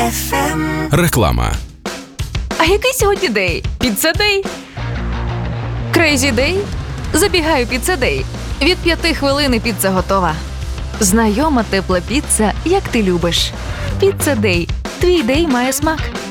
FM. Реклама. А який сьогодні день? Піцца-дей? Крейзі-дей? Забігаю піцца-дей. Від 5 хвилин і піца готова. Знайома тепла піца, як ти любиш. Піцца-дей. Твій дей має смак.